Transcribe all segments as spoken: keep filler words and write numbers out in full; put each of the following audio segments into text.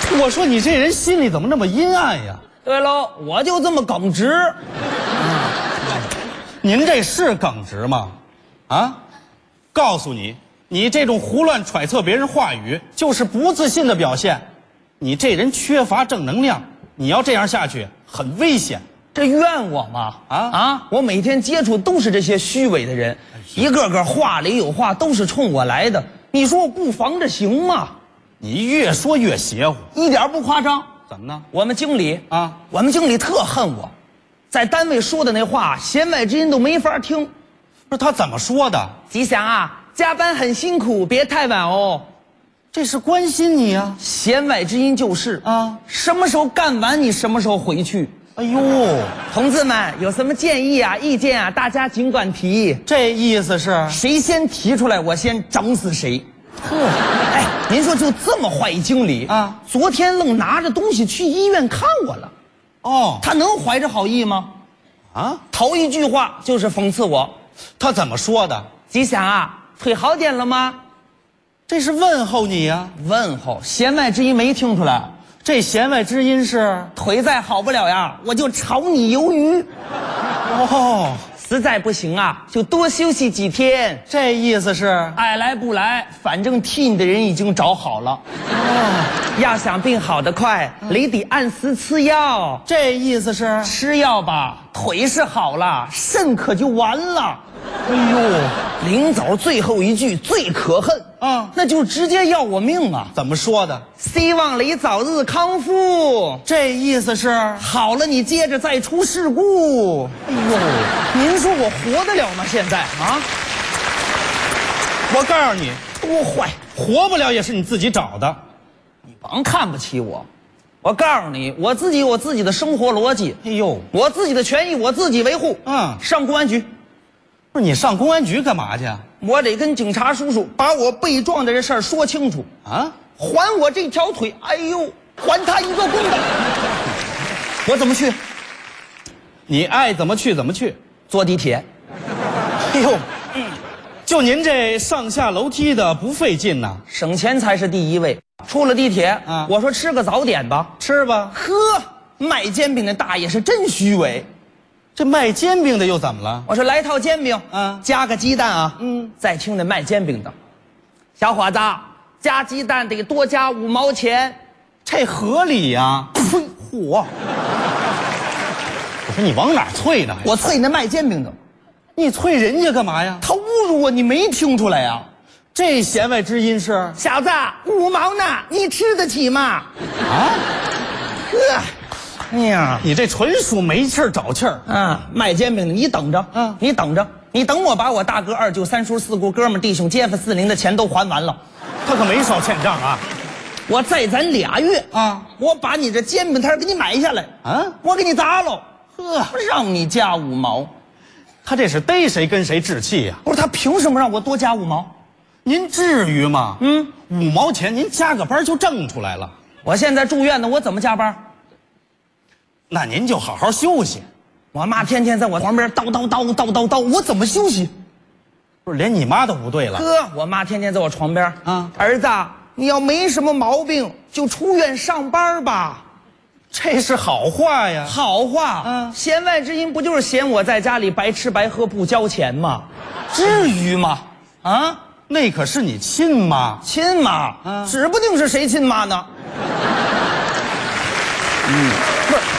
我说你这人心里怎么那么阴暗呀？ 对喽，我就这么耿直。 您这是耿直吗？啊？告诉你，你这种胡乱揣测别人话语，就是不自信的表现。你这人缺乏正能量，你要这样下去，很危险。 这怨我吗？啊啊！我每天接触都是这些虚伪的人，一个个话里有话，都是冲我来的。你说我不防着行吗？ 你越说越邪乎， 一点不夸张。 怎么呢？ 我们经理啊， 我们经理特恨我，在单位说的那话，弦外之音都没法听。 不是他怎么说的？ 吉祥啊，加班很辛苦，别太晚哦。 这是关心你啊。 弦外之音就是啊， 什么时候干完你什么时候回去。 哎呦， 同志们有什么建议啊、意见啊，大家尽管提。 这意思是谁先提出来，我先整死谁。呵，哎，您说就这么坏一经理啊，昨天愣拿着东西去医院看我了。 哦， 他能怀着好意吗？ 啊， 头一句话就是讽刺我。 他怎么说的？ 吉祥啊，腿好点了吗？ 这是问候你呀、啊。 问候，弦外之音没听出来。 这弦外之音是腿再好不了呀，我就炒你鱿鱼。 哦， 实在不行啊，就多休息几天。 这意思是爱来不来，反正替你的人已经找好了。哦，要想病好得快，你得按时吃药。 这意思是吃药吧，腿是好了，肾可就完了。 哎呦， 临走最后一句最可恨啊， 那就直接要我命啊！ 怎么说的？ 希望你早日康复。 这意思是好了，你接着再出事故。哎呦，您说我活得了吗？现在啊， 我告诉你， 多坏， 活不了也是你自己找的。 你甭看不起我，我告诉你，我自己有我自己的生活逻辑。 哎呦， 我自己的权益我自己维护。 嗯， 上公安局。 不是你上公安局干嘛去？ 我得跟警察叔叔把我被撞的这事儿说清楚啊！ 还我这条腿，哎呦，还他一个公道。我怎么去？ 你爱怎么去怎么去。 坐地铁。 哎呦，嗯，就您这上下楼梯的不费劲呐， 省钱才是第一位。出了地铁啊，我说吃个早点吧， 吃吧。 呵，卖煎饼的大爷是真虚伪。 这卖煎饼的又怎么了？ 我说来套煎饼， 嗯， 加个鸡蛋啊， 嗯， 再听那卖煎饼的，小伙子，加鸡蛋得多加五毛钱， 这合理呀！ 呸， 嚯！我说你往哪儿啐呢？ 我啐那卖煎饼的， 你啐人家干嘛呀？ 他侮辱我，你没听出来呀？ 这弦外之音是小子，五毛呢，你吃得起吗？ 啊？ 呵。哎呀， 你这纯属没气儿找气儿啊！卖煎饼的，你等着，嗯，你等着，你等我把我大哥、二舅、三叔、四姑、哥们、弟兄、街坊、四邻的钱都还完了， 他可没少欠账啊！ 我再攒俩月啊，我把你这煎饼摊给你买下来啊，我给你砸了，呵，让你加五毛， 他这是逮谁跟谁置气呀？ 不是他凭什么让我多加五毛？ 您至于吗？嗯，五毛钱您加个班就挣出来了。 我现在住院呢，我怎么加班？ 那您就好好休息。 我妈天天在我旁边叨叨叨叨叨叨，我怎么休息？ 不是连你妈都不对了。 哥，我妈天天在我床边啊，儿子，你要没什么毛病，就出院上班吧。 这是好话呀。 好话，嗯，弦外之音不就是嫌我在家里白吃白喝不交钱吗？至于吗？啊， 那可是你亲妈。 亲妈，嗯，指不定是谁亲妈呢。嗯，不是。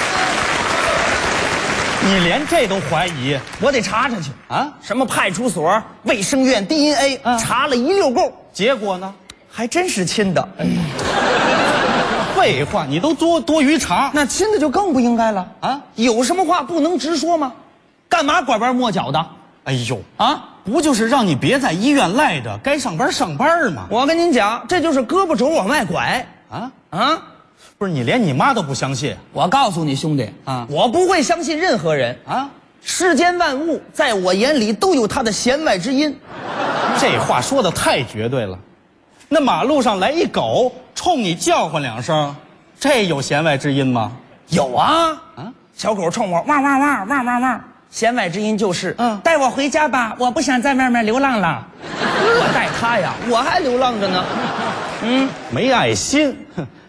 你连这都怀疑， 我得查查去啊！ 什么派出所、卫生院、D N A，、啊、查了一溜够， 结果呢， 还真是亲的。哎、 废话，你都多多余查， 那亲的就更不应该了啊！有什么话不能直说吗？干嘛拐弯抹角的？ 哎呦啊， 不就是让你别在医院赖着，该上班上班吗？ 我跟您讲，这就是胳膊肘往外拐啊啊！ 不是你连你妈都不相信？ 我告诉你兄弟啊，我不会相信任何人啊！世间万物在我眼里都有它的弦外之音。 这话说的太绝对了。那马路上来一狗冲你叫唤两声，这有弦外之音吗？ 有啊啊！小狗冲我汪汪汪汪汪汪，弦外之音就是嗯，带我回家吧，我不想在外面流浪了。我带它呀，我还流浪着呢。嗯， 没爱心。